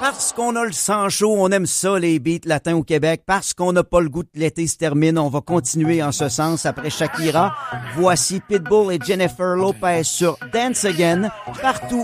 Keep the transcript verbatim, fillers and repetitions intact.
Parce qu'on a le sang chaud, on aime ça, les beats latins au Québec. Parce qu'on n'a pas le goût que l'été se termine, on va continuer en ce sens après Shakira. Voici Pitbull et Jennifer Lopez sur Dance Again, partout